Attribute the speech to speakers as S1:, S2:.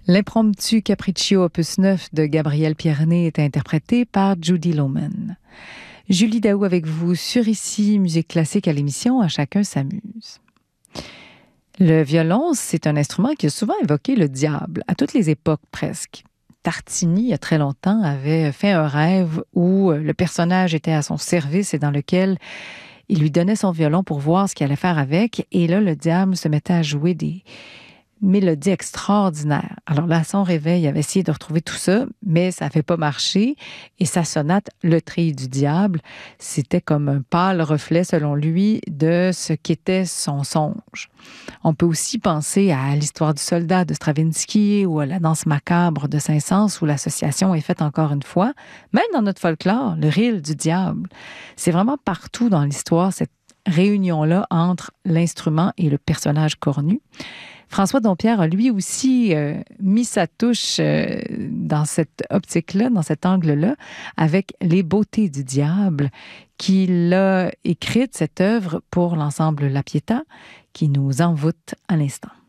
S1: L'impromptu Capriccio opus 9 de Gabriel Pierné est interprété par Judy Loman. Julie Daou avec vous sur Ici, musique classique à l'émission À chacun s'amuse. Le violon, c'est un instrument qui a souvent évoqué le diable, à toutes les époques presque. Tartini, il y a très longtemps, avait fait un rêve où le personnage était à son service et dans lequel il lui donnait son violon pour voir ce qu'il allait faire avec. Et là, le diable se mettait à jouer des mélodie extraordinaire. Alors là, à son réveil, il avait essayé de retrouver tout ça, mais ça n'avait pas marché. Et sa sonate, Le Treillis du diable, c'était comme un pâle reflet, selon lui, de ce qu'était son songe. On peut aussi penser à l'histoire du soldat de Stravinsky ou à la danse macabre de Saint-Saëns, où l'association est faite encore une fois. Même dans notre folklore, le ril du diable. C'est vraiment partout dans l'histoire, cette réunion-là entre l'instrument et le personnage cornu. François Dompierre a lui aussi mis sa touche dans cette optique-là, dans cet angle-là, avec Les Beautés du diable, qu'il a écrite, cette œuvre, pour l'ensemble La Pietà, qui nous envoûte à l'instant.